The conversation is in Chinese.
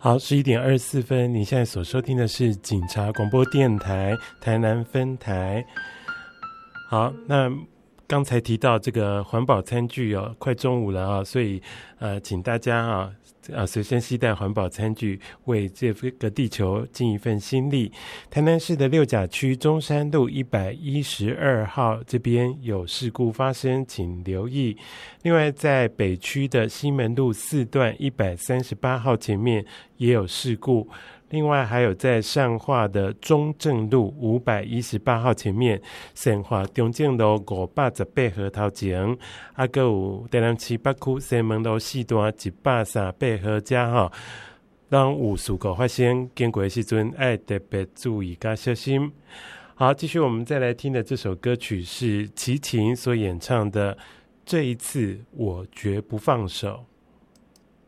好，11:24，你现在所收听的是警察广播电台台南分台。好，那刚才提到这个环保餐具哦，快中午了啊，所以请大家随身携带环保餐具，为这个地球尽一份心力。台南市的六甲区中山路112号这边有事故发生，请留意。另外在北区的西门路4段138号前面也有事故。另外还有在善化的中正路518号前面，善化中正路518号头前，还有台南市北区西门路4段138号这哈，当有事故发生经过的时阵要特别注意跟小心。好，继续我们再来听的这首歌曲是齐秦所演唱的《这一次我绝不放手》。